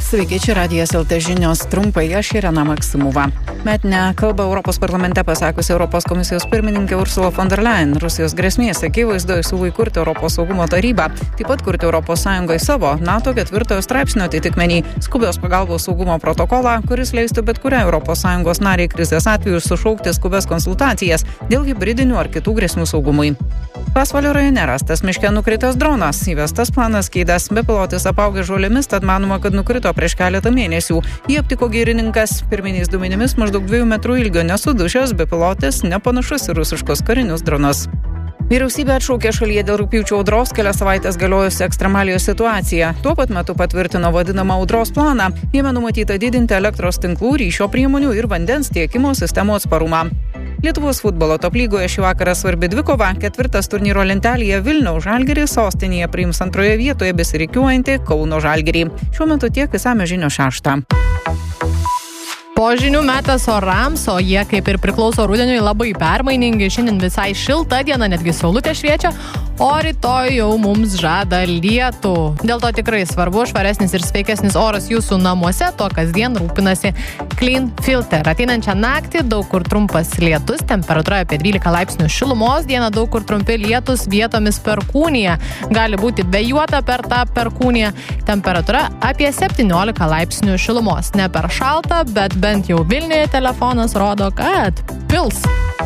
Sveiki, čia Radijas LT žinios, trumpai, aš Irena Maksimova. Metinę kalbą Europos parlamente pasakusi Europos komisijos pirmininkė Ursula von der Leyen Rusijos grėsmės akivaizdoje siūlo įkurti Europos saugumo tarybą, taip pat kurti Europos Sąjungai savo NATO 4 straipsnio atitikmenį skubios pagalbos saugumo protokolą, kuris leistų bet kuriai Europos Sąjungos nariai krizės atveju sušaukti skubės konsultacijas dėl hibridinių ar kitų grėsmių saugumui. Pasvalio rajone rastas miške nukritęs dronas. Įvestas planas skydas. Bepilotis apaugęs žolėmis, tad manoma, kad nukrito prieš keletą mėnesių. Jį aptiko girininkas. Pirminiais duomenimis maždaug 2 metrų ilgio nesudušęs bepilotis nepanašus į rusiškos karinius dronus. Vyriausybė atšaukė šalyje dėl rugpjūčio audros kelias savaitės galiojusią ekstremalios situaciją. Tuo pat metu patvirtino vadinamą audros planą. Jame numatyta didinti elektros tinklų, ryšio priemonių ir vandens tiekimo sistemų atsparumą. Lietuvos futbolo top lygoje šį vakarą svarbi dvikova. 4. turnyro lentelėje Vilniaus Žalgiris sostinėje priims 2 vietoje besirikiuojantį Kauno Žalgirį. Šiuo metu tiek, išsamios žinios 6. Po žinių metas orams, o jie kaip ir priklauso rudeniui labai permainingi. Šiandien visai šilta diena, netgi saulutė šviečia, o rytoj jau mums žada lietų. Dėl to tikrai svarbu švaresnis ir sveikesnis oras jūsų namuose, to kasdien rūpinasi Clean Filter. Ateinančią naktį daug kur trumpas lietus, temperatūra apie 12 laipsnių šilumos, dieną daug kur trumpi lietus, vietomis perkūnija. Gali būti vėjuota per tą perkūniją, temperatūra apie 17 laipsnių šilumos. Ne per šalta, bet bent jau Vilniuje telefonas rodo, kad pils.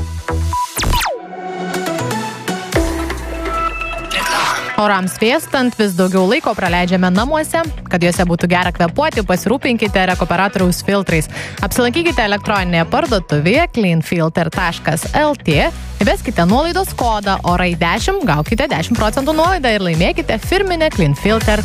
Orams vėstant vis daugiau laiko praleidžiame namuose. Kad juose būtų gera kvėpuoti, pasirūpinkite rekuperatoriaus filtrais. Apsilankykite elektroninėje parduotuvėje cleanfilter.lt, įveskite nuolaidos kodą ORAI10, gaukite 10% nuolaidą ir laimėkite firminę Clean Filter